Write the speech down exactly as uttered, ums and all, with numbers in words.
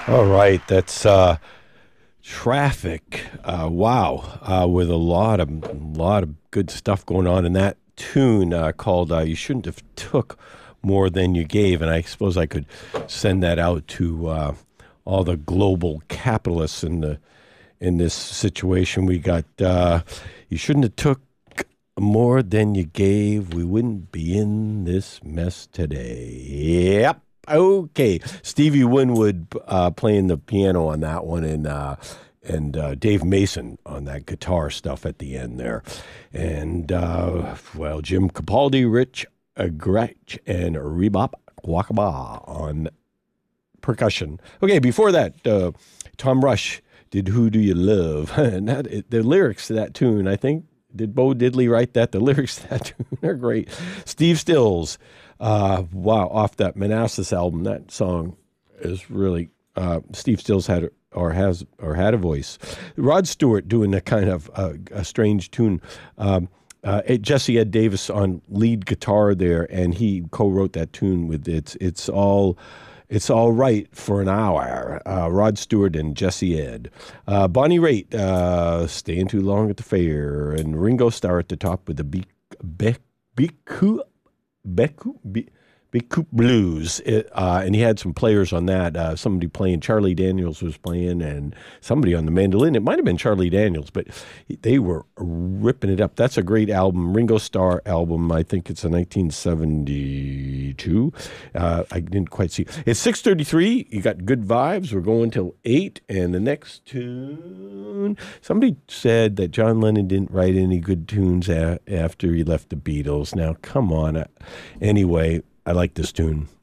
All right, that's uh, Traffic. Uh, wow, uh, with a lot of lot of good stuff going on in that tune uh, called uh, "You Shouldn't Have Took More Than You Gave," and I suppose I could send that out to uh, all the global capitalists in the in this situation. We got uh, "You Shouldn't Have Took More Than You Gave. We wouldn't be in this mess today." Yep. Okay, Stevie Winwood uh, playing the piano on that one, and uh, and uh, Dave Mason on that guitar stuff at the end there, and uh, well, Jim Capaldi, Rich uh, Gretsch, and Rebop Wakaba on percussion. Okay, before that, uh, Tom Rush did "Who Do You Love?" and that, it, the lyrics to that tune, I think, did Bo Diddley write that? The lyrics to that tune are great. Steve Stills. Uh, wow, off that Manassas album, that song is really uh, Steve Stills had or has or had a voice. Rod Stewart doing a kind of uh, a strange tune. Um, uh, Jesse Ed Davis on lead guitar there, and he co-wrote that tune with it's it's all. It's all right for an hour. Uh, Rod Stewart and Jesse Ed. Uh, Bonnie Raitt, uh, staying too long at the fair, and Ringo Starr at the top with the Be- Be- Biku Beku, Be- Beku Blues. It, uh, and he had some players on that. Uh, somebody playing, Charlie Daniels was playing, and somebody on the mandolin. It might have been Charlie Daniels, but they were ripping it up. That's a great album, Ringo Starr album. I think it's a nineteen seventy-two. Uh, I didn't quite see. It's six thirty-three. You got good vibes. We're going till eight, and the next tune. Somebody said that John Lennon didn't write any good tunes a- after he left the Beatles. Now, come on. Uh, anyway, I like this tune.